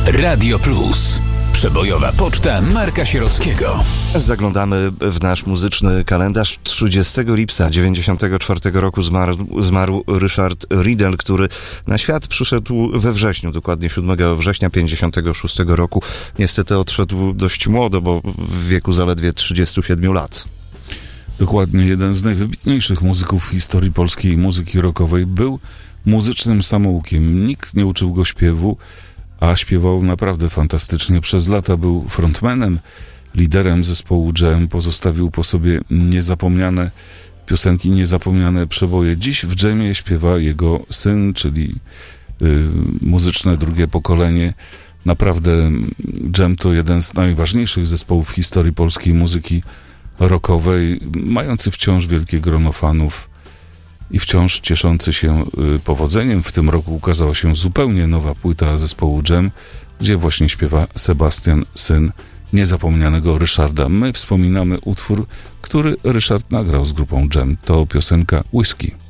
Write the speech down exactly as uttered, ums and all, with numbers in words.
Radio Plus. Przebojowa poczta Marka Sierockiego. Zaglądamy w nasz muzyczny kalendarz. trzydziestego lipca dziewięćdziesiątego czwartego roku zmarł, zmarł Richard Riddle, który na świat przyszedł we wrześniu, dokładnie siódmego września pięćdziesiątego szóstego roku. Niestety odszedł dość młodo, bo w wieku zaledwie trzydziestu siedmiu lat. Dokładnie, jeden z najwybitniejszych muzyków w historii polskiej muzyki rockowej. Był muzycznym samoukiem. Nikt nie uczył go śpiewu, a śpiewał naprawdę fantastycznie. Przez lata był frontmanem, liderem zespołu Jam. Pozostawił po sobie niezapomniane piosenki, niezapomniane przeboje. Dziś w Jamie śpiewa jego syn, czyli y, muzyczne drugie pokolenie. Naprawdę Jam to jeden z najważniejszych zespołów w historii polskiej muzyki rockowej, mający wciąż wielkie grono fanów i wciąż cieszący się y, powodzeniem. W tym roku ukazała się zupełnie nowa płyta zespołu Jam, gdzie właśnie śpiewa Sebastian, syn niezapomnianego Ryszarda. My wspominamy utwór, który Ryszard nagrał z grupą Jam. To piosenka Whisky.